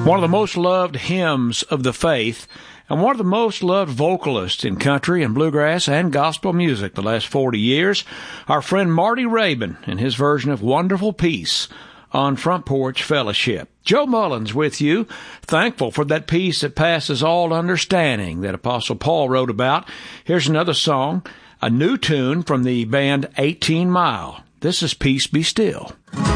One of the most loved hymns of the faith, and one of the most loved vocalists in country and bluegrass and gospel music the last 40 years, our friend Marty Raybon in his version of Wonderful Peace on Front Porch Fellowship. Joe Mullins with you, thankful for that peace that passes all understanding that Apostle Paul wrote about. Here's another song, a new tune from the band 18 Mile. This is Peace Be Still.